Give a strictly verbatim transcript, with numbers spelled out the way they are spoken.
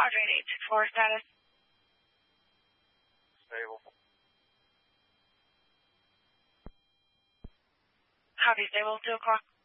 Quadrant eight six four status. Stable. Copy, stable, two o'clock.